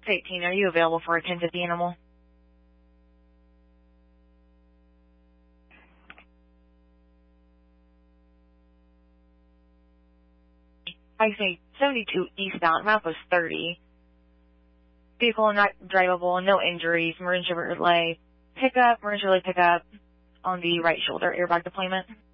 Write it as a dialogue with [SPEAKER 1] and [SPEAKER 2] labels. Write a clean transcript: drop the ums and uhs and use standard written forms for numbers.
[SPEAKER 1] 18, are you available for a 1050 animal? I say 72 eastbound, map was 30. Vehicle not drivable, no injuries, emergency relay pickup on the right shoulder, airbag deployment.